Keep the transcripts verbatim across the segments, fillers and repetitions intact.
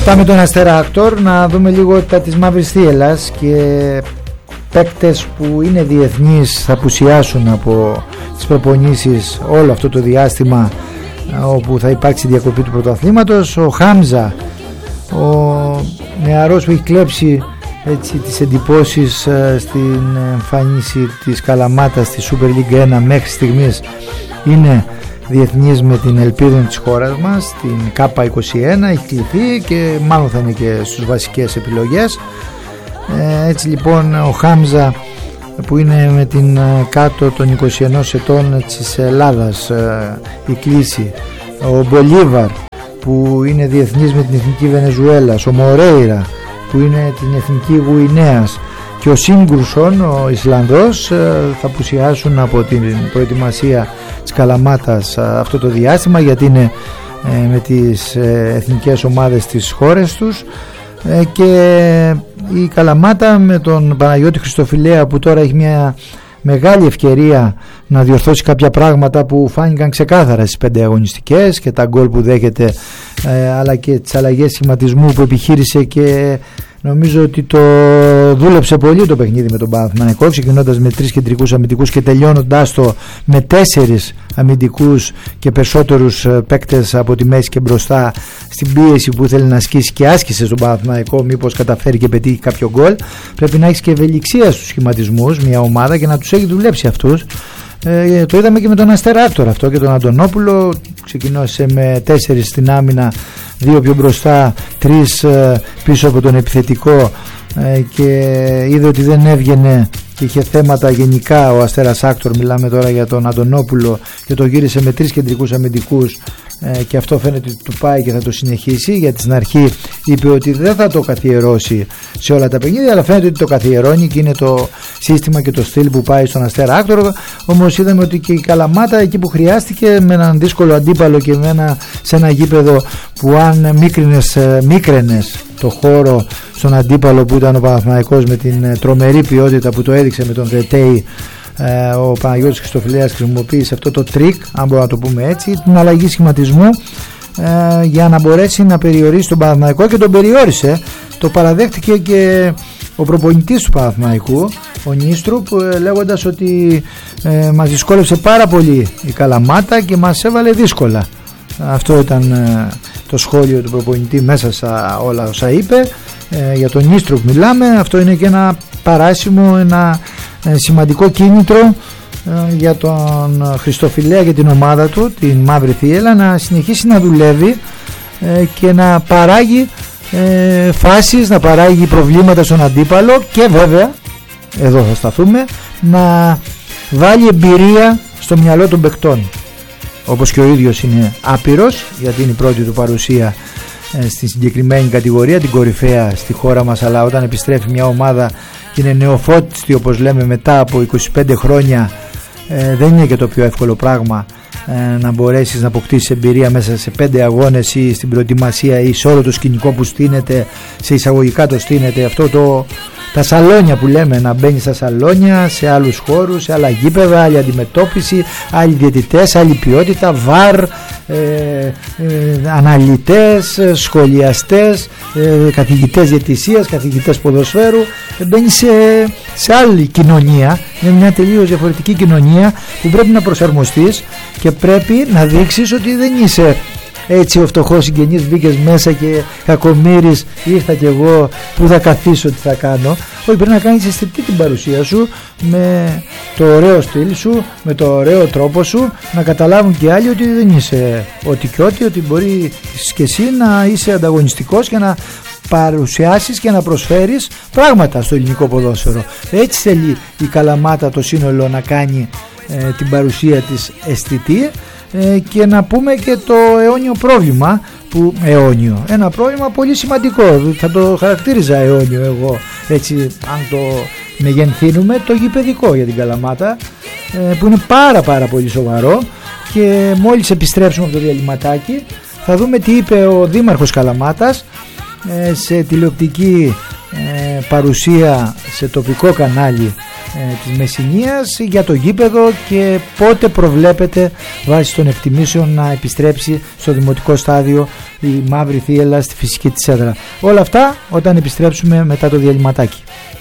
Πάμε τον Αστέρα Άκτορ να δούμε λίγο τα της Μαύρης Θύελλας και παίκτες που είναι διεθνείς θα απουσιάσουν από τις προπονήσεις όλο αυτό το διάστημα όπου θα υπάρξει διακοπή του πρωταθλήματος. Ο Χάμζα, ο νεαρός που έχει κλέψει έτσι τις εντυπώσεις στην εμφάνιση της Καλαμάτας στη Super League ένα μέχρι στιγμής, είναι διεθνής με την ελπίδα της χώρας μας, την Κάπα είκοσι ένα, έχει κληθεί και μάλλον θα είναι και στους βασικές επιλογές. Ε, έτσι λοιπόν ο Χάμζα που είναι με την κάτω των είκοσι ένα ετών της Ελλάδας ε, η κλίση, ο Μπολίβαρ που είναι διεθνής με την εθνική Βενεζουέλας, ο Μορέιρα που είναι την εθνική Γουινέας και ο Σίνγκουρσον ο Ισλανδός ε, θα απουσιάσουν από την προετοιμασία της Καλαμάτας αυτό το διάστημα, γιατί είναι ε, με τις ε, εθνικές ομάδες της χώρες τους, ε, και η Καλαμάτα με τον Παναγιώτη Χριστοφιλέα που τώρα έχει μια μεγάλη ευκαιρία να διορθώσει κάποια πράγματα που φάνηκαν ξεκάθαρα στις πέντε αγωνιστικές και τα γκολ που δέχεται, ε, αλλά και τις αλλαγές σχηματισμού που επιχείρησε και νομίζω ότι το δούλεψε πολύ το παιχνίδι με τον Παναθηναϊκό, ξεκινώντας με τρεις κεντρικούς αμυντικούς και τελειώνοντάς το με τέσσερις αμυντικούς και περισσότερους παίκτες από τη μέση και μπροστά, στην πίεση που ήθελε να ασκήσει και άσκησε στον Παναθηναϊκό, μήπως καταφέρει και πετύχει κάποιο γκολ. Πρέπει να έχει και ευελιξία στους σχηματισμούς μια ομάδα και να τους έχει δουλέψει αυτούς. Ε, το είδαμε και με τον Αστέρα Άκτορ αυτό και τον Αντωνόπουλο. Ξεκινώσε με τέσσερις στην άμυνα, δύο πιο μπροστά, τρεις ε, πίσω από τον επιθετικό, ε, και είδε ότι δεν έβγαινε και είχε θέματα γενικά ο Αστέρας Άκτορ, μιλάμε τώρα για τον Αντωνόπουλο, και το γύρισε με τρεις κεντρικούς αμυντικούς, ε, και αυτό φαίνεται ότι του πάει και θα το συνεχίσει, γιατί στην αρχή είπε ότι δεν θα το καθιερώσει σε όλα τα παιχνίδια, αλλά φαίνεται ότι το καθιερώνει και είναι το σύστημα και το στυλ που πάει στον Αστέρα Άκτορ. Όμως είδαμε ότι και η Καλαμάτα εκεί που χρειάστηκε, με έναν δύσκολο αντίπαλο και με ένα, σε ένα γήπεδο που αν μίκρινες, μίκρενες το χώρο στον αντίπαλο που ήταν ο Παναθηναϊκός με την τρομερή ποιότητα που το έδειξε με τον Δετέη, ε, ο Παναγιώτης Χριστοφιλέας χρησιμοποίησε αυτό το τρίκ, αν μπορούμε να το πούμε έτσι, την αλλαγή σχηματισμού, ε, για να μπορέσει να περιορίσει τον Παναθηναϊκό, και τον περιόρισε. Το παραδέχτηκε και ο προπονητής του Παναθηναϊκού, ο Νίστρουπ, ε, λέγοντας ότι ε, μας δυσκόλεψε πάρα πολύ η Καλαμάτα και μας έβαλε δύσκολα. Αυτό ήταν ε, το σχόλιο του προπονητή μέσα σε όλα όσα είπε. Ε, για τον Νίστρουπ μιλάμε. Αυτό είναι και ένα παράσημο, ένα ε, σημαντικό κίνητρο ε, για τον Χριστοφιλέα και την ομάδα του, την Μαύρη Θύελλα, να συνεχίσει να δουλεύει ε, και να παράγει ε, φάσεις, να παράγει προβλήματα στον αντίπαλο, και βέβαια εδώ θα σταθούμε, να βάλει εμπειρία στο μυαλό των παικτών, όπως και ο ίδιος είναι άπειρος, γιατί είναι η πρώτη του παρουσία ε, στη συγκεκριμένη κατηγορία, την κορυφαία στη χώρα μας, αλλά όταν επιστρέφει μια ομάδα και είναι νεοφώτιστη, όπως λέμε, μετά από είκοσι πέντε χρόνια, ε, δεν είναι και το πιο εύκολο πράγμα ε, να μπορέσεις να αποκτήσεις εμπειρία μέσα σε πέντε αγώνες ή στην προετοιμασία ή σε όλο το σκηνικό που στείνεται, σε εισαγωγικά το στείνεται αυτό το, τα σαλόνια που λέμε, να μπαίνει στα σαλόνια, σε άλλους χώρους, σε άλλα γήπεδα, άλλη αντιμετώπιση, άλλοι διαιτητές, άλλη ποιότητα, βαρ, ε, ε, αναλυτές, σχολιαστές, ε, καθηγητές διαιτησίας, καθηγητές ποδοσφαίρου. Ε, μπαίνει σε, σε άλλη κοινωνία, είναι μια τελείως διαφορετική κοινωνία που πρέπει να προσαρμοστείς και πρέπει να δείξεις ότι δεν είσαι έτσι ο φτωχός συγγενής, μπήκες μέσα και κακομοίρης, ήρθα κι εγώ, που θα καθίσω, τι θα κάνω. Όχι, πρέπει να κάνεις αισθητή την παρουσία σου, με το ωραίο στυλ σου, με το ωραίο τρόπο σου, να καταλάβουν και άλλοι ότι δεν είσαι ό,τι και ό,τι, ότι μπορεί και εσύ να είσαι ανταγωνιστικός και να παρουσιάσεις και να προσφέρεις πράγματα στο ελληνικό ποδόσφαιρο. Έτσι θέλει η Καλαμάτα το σύνολο να κάνει ε, την παρουσία της αισθητή. Και να πούμε και το αιώνιο πρόβλημα, που αιώνιο, ένα πρόβλημα πολύ σημαντικό, θα το χαρακτήριζα αιώνιο εγώ, έτσι αν το μεγενθύνουμε, το γηπεδικό για την Καλαμάτα, που είναι πάρα πάρα πολύ σοβαρό, και μόλις επιστρέψουμε από το διαλυματάκι θα δούμε τι είπε ο Δήμαρχος Καλαμάτας σε τηλεοπτική παρουσία σε τοπικό κανάλι ε, της Μεσσηνίας για το γήπεδο και πότε προβλέπεται βάσει των εκτιμήσεων να επιστρέψει στο δημοτικό στάδιο η Μαύρη Θίελλα στη φυσική της έδρα. Όλα αυτά όταν επιστρέψουμε μετά το διαλυματάκι.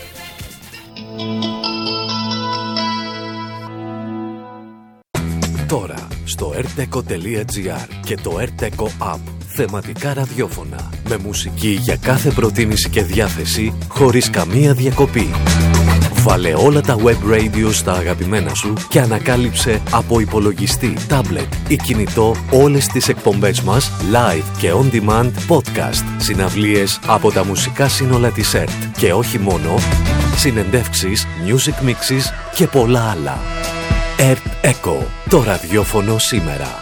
Τώρα στο erteco τελεία gr και το erteco app θεματικά ραδιόφωνα με μουσική για κάθε προτίμηση και διάθεση χωρίς καμία διακοπή. Βάλε όλα τα web radio στα αγαπημένα σου και ανακάλυψε από υπολογιστή, tablet ή κινητό όλες τις εκπομπές μας live και on demand podcast, συναυλίες από τα μουσικά σύνολα της ΕΡΤ και όχι μόνο, συνεντεύξεις, music mixes και πολλά άλλα. ΕΡΤ Echo, το ραδιόφωνο σήμερα.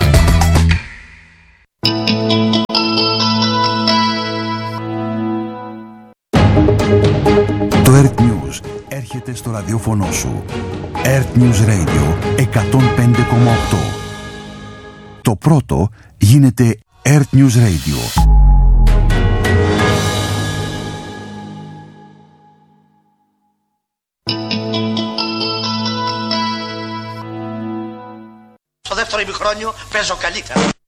Το ΕΡΤ News έρχεται στο ραδιόφωνο σου. ΕΡΤ News Radio εκατόν πέντε κόμμα οκτώ. Το πρώτο γίνεται ΕΡΤ News Radio. Στο δεύτερο ημιχρόνιο παίζω καλύτερα.